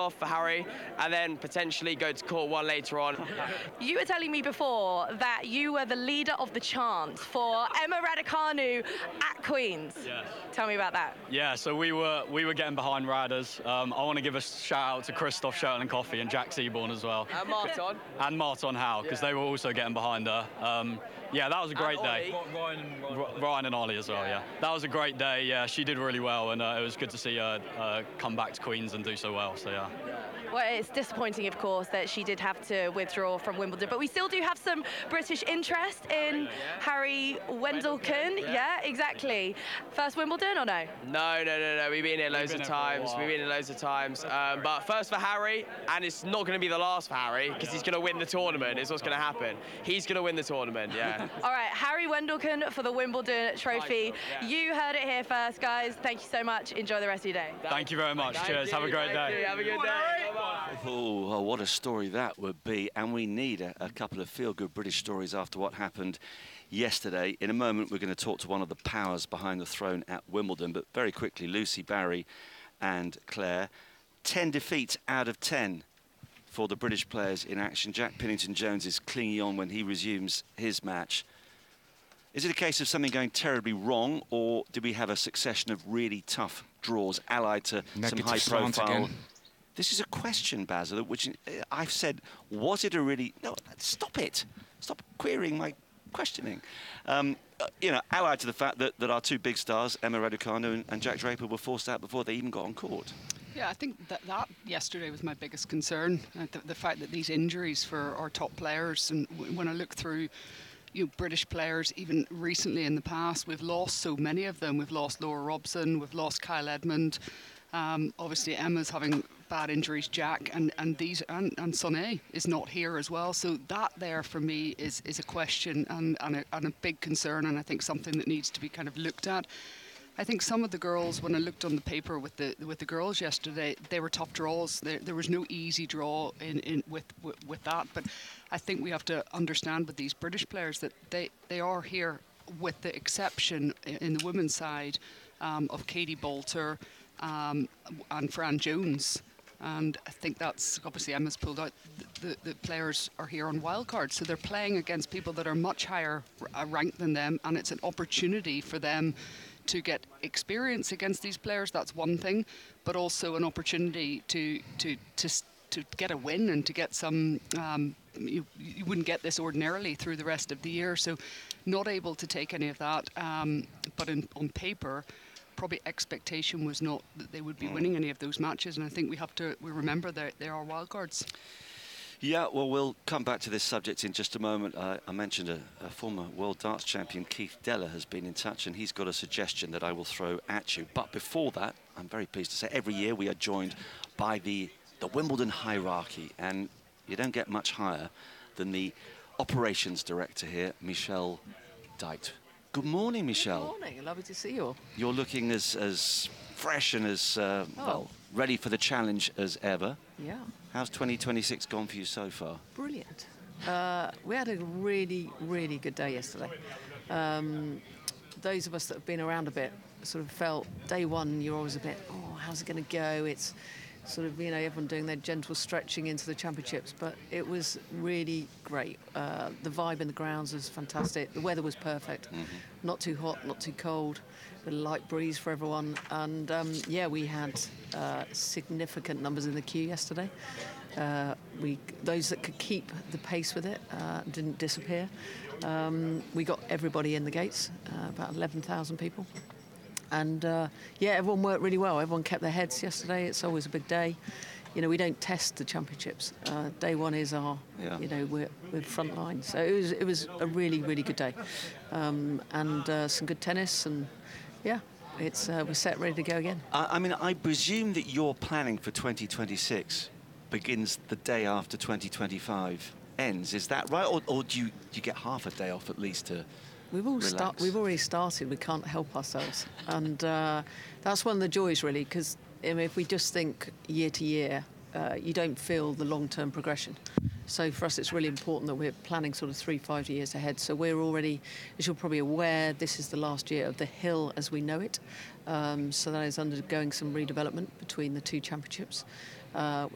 off for Harry, and then potentially go to court one later on. You were telling me before that you were the leader of the chant for Emma Raducanu at Queen's. Yes. Tell me about that. Yeah, so we were getting behind Radders. I want to give a shout out to Christoph Sherton and Coffee and Jack Seaborn as well. And Martin. And Martin Howe, because they were also getting behind her. Yeah, that was a great day. Ryan and Ollie as well, yeah. That was a great day. Yeah, she did really well, and it was good to see her come back to Queen's and do so well. So yeah. Well, it's disappointing, of course, that she did have to withdraw from Wimbledon, but we still do have some British interest in Harry Wendelken. Yeah, exactly. First Wimbledon or no? No. We've been here loads of times. But first for Harry, and it's not going to be the last for Harry, because he's going to win the tournament, is what's going to happen. He's going to win the tournament, yeah. All right, Harry Wendelken for the Wimbledon trophy. You heard it here first, guys. Thank you so much. Enjoy the rest of your day. Thank you very much. Cheers. Have a great day. Have a good day. Oh, what a story that would be. And we need a couple of feel-good British stories after what happened yesterday. In a moment, we're going to talk to one of the powers behind the throne at Wimbledon. But very quickly, Lucy, Barry and Claire. 10 defeats out of 10 for the British players in action. Jack Pennington-Jones is clinging on when he resumes his match. Is it a case of something going terribly wrong, or do we have a succession of really tough draws allied to some high-profile... This is a question, Basil, which I've said, was it a really... No, stop it. Stop querying my questioning. You know, allied to the fact that our two big stars, Emma Raducanu and Jack Draper, were forced out before they even got on court. Yeah, I think that yesterday was my biggest concern. The fact that these injuries for our top players, and when I look through British players, even recently in the past, we've lost so many of them. We've lost Laura Robson, we've lost Kyle Edmund. Obviously, Emma's having bad injuries, Jack, and Soné is not here as well. So that there for me is a question and a big concern, and I think something that needs to be kind of looked at. I think some of the girls, when I looked on the paper with the girls yesterday, they were tough draws. There was no easy draw with that. But I think we have to understand with these British players that they are here, with the exception in the women's side of Katie Bolter and Fran Jones. And I think that's obviously Emma's pulled out. The players are here on wildcards, so they're playing against people that are much higher ranked than them, and it's an opportunity for them to get experience against these players. That's one thing, but also an opportunity to get a win and to get some. You wouldn't get this ordinarily through the rest of the year, so not able to take any of that. But on paper, probably expectation was not that they would be winning any of those matches, and I think we remember that there are wildcards. Yeah, well, we'll come back to this subject in just a moment. I mentioned a former world darts champion, Keith Deller, has been in touch, and he's got a suggestion that I will throw at you. But before that, I'm very pleased to say every year we are joined by the Wimbledon hierarchy, and you don't get much higher than the operations director here, Michelle Dite. Good morning, Michelle. Good morning, lovely to see you all. You're looking as fresh and as well, ready for the challenge as ever. Yeah. How's 2026 gone for you so far? Brilliant. We had a really, really good day yesterday. Those of us that have been around a bit sort of felt day one you're always a bit, how's it going to go? It's sort of, everyone doing their gentle stretching into the championships, but it was really great. The vibe in the grounds was fantastic. The weather was perfect. Mm-hmm. Not too hot, not too cold. A light breeze for everyone, and we had significant numbers in the queue yesterday. Those that could keep the pace with it didn't disappear. We got everybody in the gates, about 11,000 people, and everyone worked really well. Everyone kept their heads yesterday. It's always a big day. We don't test the championships. Day one is our, we're front line. So it was a really, really good day, and some good tennis and. Yeah, we're set, ready to go again. I presume that your planning for 2026 begins the day after 2025 ends. Is that right, or do you get half a day off at least to relax? We've already started. We can't help ourselves, and that's one of the joys, really, because if we just think year to year, you don't feel the long-term progression. So for us, it's really important that we're planning sort of 3-5 years ahead. So we're already, as you're probably aware, this is the last year of the Hill as we know it. So that is undergoing some redevelopment between the two championships. We're